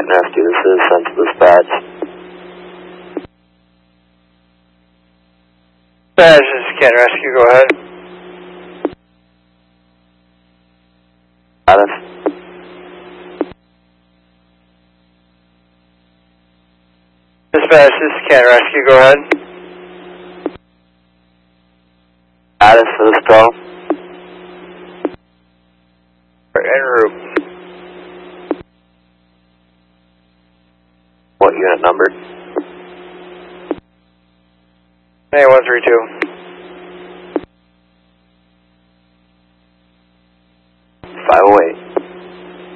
Canton Rescue, this is Central Dispatch. Dispatch, this is Canton Rescue, go ahead. Status. Dispatch, this is Canton Rescue, go ahead. Status for this call. En route. What unit number? A132. 508.